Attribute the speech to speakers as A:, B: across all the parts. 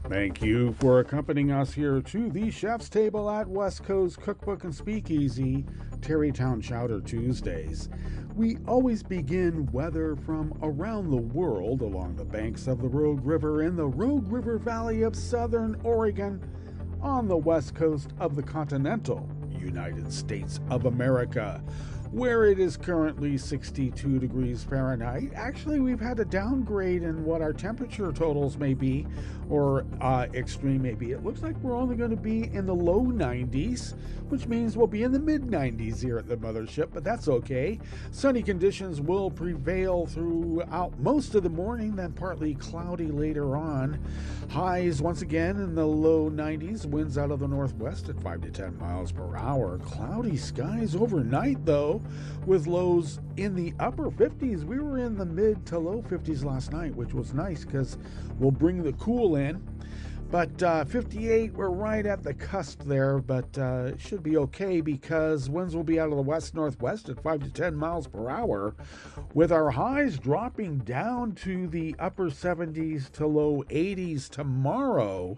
A: Thank you for accompanying us here to the Chef's Table at West Coast Cookbook and Speakeasy, Terrytown Chowder Tuesdays. We always begin weather from around the world along the banks of the Rogue River in the Rogue River Valley of southern Oregon on the west coast of the continental United States of America, where it is currently 62 degrees Fahrenheit. Actually, we've had a downgrade in what our temperature totals may be, or extreme may be. It looks like we're only going to be in the low 90s, which means we'll be in the mid 90s here at the mothership, but that's okay. Sunny conditions will prevail throughout most of the morning, then partly cloudy later on. Highs once again in the low 90s, winds out of the northwest at 5 to 10 miles per hour. Cloudy skies overnight, though, with lows in the upper 50s. We were in the mid to low 50s last night, which was nice because we'll bring the cool in. But 58, we're right at the cusp there, but it should be okay because winds will be out of the west-northwest at 5 to 10 miles per hour, with our highs dropping down to the upper 70s to low 80s tomorrow,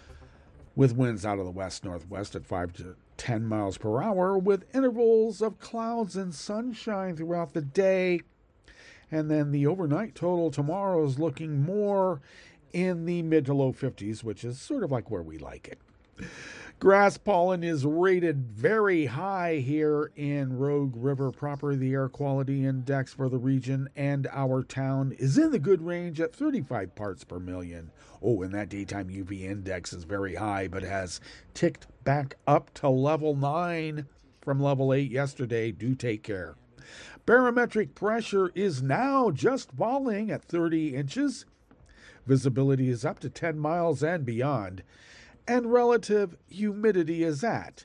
A: with winds out of the west-northwest at 5 to 10 miles per hour, with intervals of clouds and sunshine throughout the day. And then the overnight total tomorrow is looking more in the mid to low 50s, which is sort of like where we like it. Grass pollen is rated very high here in Rogue River proper. The air quality index for the region and our town is in the good range at 35 parts per million. Oh, and that daytime UV index is very high, but has ticked back up to level 9 from level 8 yesterday. Do take care. Barometric pressure is now just falling at 30 inches. Visibility is up to 10 miles and beyond. And relative humidity is at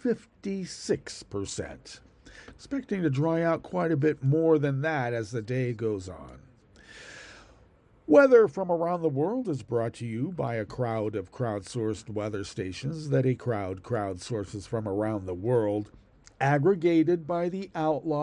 A: 56%. Expecting to dry out quite a bit more than that as the day goes on. Weather from around the world is brought to you by a crowd of crowdsourced weather stations that a crowd crowdsources from around the world, aggregated by the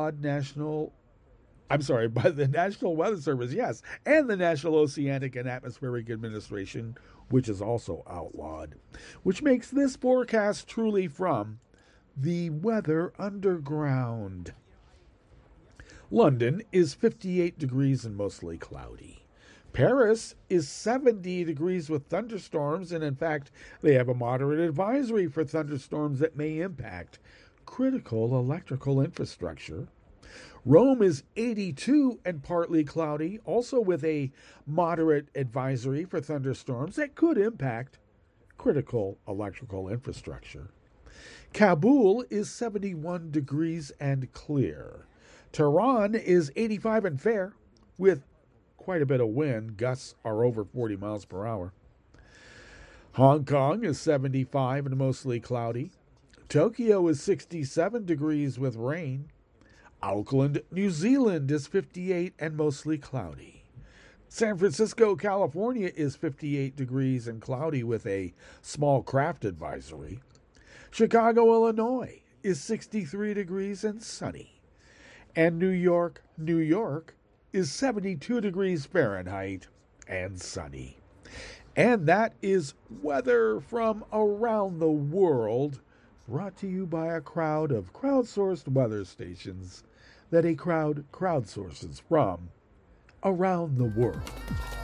A: by the National Weather Service, yes, and the National Oceanic and Atmospheric Administration, which is also outlawed, which makes this forecast truly from the Weather Underground. London is 58 degrees and mostly cloudy. Paris is 70 degrees with thunderstorms, and in fact, they have a moderate advisory for thunderstorms that may impact critical electrical infrastructure. Rome is 82 and partly cloudy, also with a moderate advisory for thunderstorms that could impact critical electrical infrastructure. Kabul is 71 degrees and clear. Tehran is 85 and fair, with quite a bit of wind. Gusts are over 40 miles per hour. Hong Kong is 75 and mostly cloudy. Tokyo is 67 degrees with rain. Auckland, New Zealand is 58 and mostly cloudy. San Francisco, California is 58 degrees and cloudy with a small craft advisory. Chicago, Illinois is 63 degrees and sunny. And New York, New York is 72 degrees Fahrenheit and sunny. And that is weather from around the world, brought to you by a crowd of crowdsourced weather stations that a crowd crowdsources from around the world.